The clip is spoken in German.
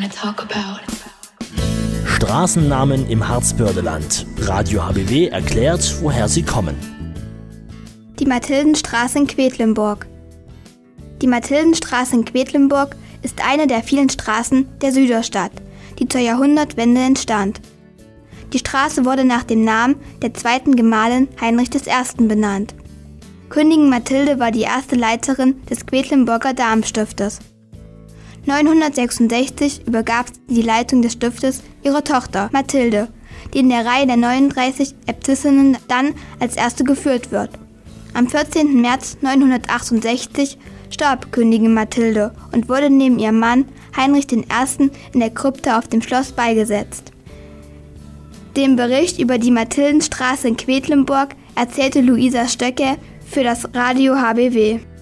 wanna talk about. Straßennamen im Harzbördeland. Radio HBW erklärt, woher sie kommen. Die Mathildenstraße in Quedlinburg. Die Mathildenstraße in Quedlinburg ist eine der vielen Straßen der Süderstadt, die zur Jahrhundertwende entstand. Die Straße wurde nach dem Namen der zweiten Gemahlin Heinrich I. benannt. Königin Mathilde war die erste Leiterin des Quedlinburger Damenstiftes. 966 übergab sie die Leitung des Stiftes ihrer Tochter Mathilde, die in der Reihe der 39 Äbtissinnen dann als erste geführt wird. Am 14. März 968 starb Königin Mathilde und wurde neben ihrem Mann Heinrich I. in der Krypta auf dem Schloss beigesetzt. Den Bericht über die Mathildenstraße in Quedlinburg erzählte Luisa Stöcke für das Radio HBW.